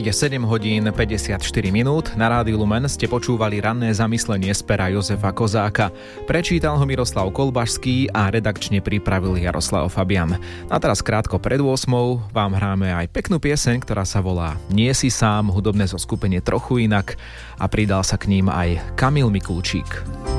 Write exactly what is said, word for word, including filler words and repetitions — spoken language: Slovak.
Je sedem hodín päťdesiatštyri minút. Na Rádiu Lumen ste počúvali ranné zamyslenie z pera Jozefa Kozáka. Prečítal ho Miroslav Kolbašský a redakčne pripravil Jaroslav Fabian. A teraz krátko pred ôsmou vám hráme aj peknú pieseň, ktorá sa volá Nie si sám, hudobné zoskupenie Trochu inak, a pridal sa k ním aj Kamil Mikulčík.